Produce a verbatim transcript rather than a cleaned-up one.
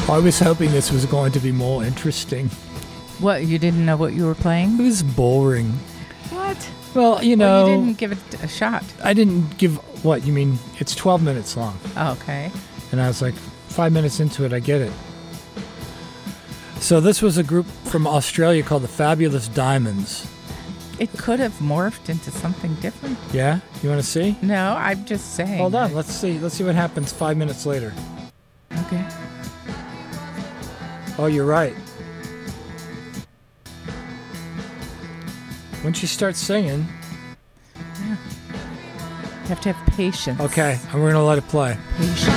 I was hoping this was going to be more interesting. What, you didn't know what you were playing? It was boring. What? Well, you know... Well, you didn't give it a shot. I didn't give... What, you mean? It's twelve minutes long. Oh, okay. And I was like, five minutes into it, I get it. So this was a group from Australia called the Fabulous Diamonds. It could have morphed into something different. Yeah? You want to see? No, I'm just saying. Hold on. Let's see. Let's see what happens five minutes later. Okay. Oh, you're right. When she starts singing... Yeah. You have to have patience. Okay, and we're going to let it play. Patience.